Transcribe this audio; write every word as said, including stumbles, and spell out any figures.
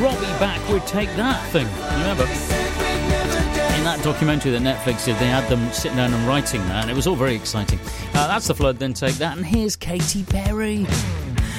Robbie back with Take That thing. You remember? In that documentary that Netflix did, they had them sitting down and writing that, and it was all very exciting. Uh, that's The Flood, then Take That, and here's Katy Perry.